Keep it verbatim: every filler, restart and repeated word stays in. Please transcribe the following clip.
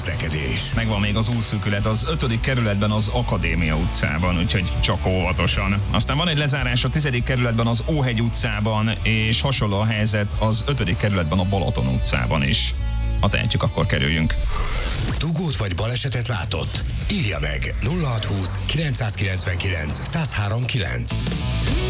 közlekedés. Megvan még az útszűkület az ötödik kerületben az Akadémia utcában, úgyhogy csak óvatosan. Aztán van egy lezárás a tizedik kerületben az Óhegy utcában, és hasonló a helyzet az ötödik kerületben a Balaton utcában is. Ha tehetjük, akkor kerüljünk. Dugót vagy balesetet látott? Írja meg nulla hatszázhúsz kilencszázkilencvenkilenc százhárom kilenc.